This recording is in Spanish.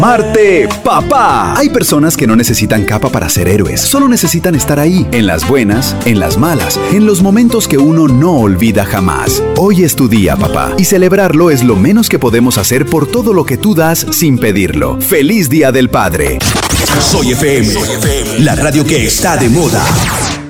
Marte, papá. Hay personas que no necesitan capa para ser héroes, solo necesitan estar ahí, en las buenas, en las malas, en los momentos que uno no olvida jamás. Hoy es tu día, papá, y celebrarlo es lo menos que podemos hacer por todo lo que tú das sin pedirlo. ¡Feliz Día del Padre! Soy FM, la radio que está de moda.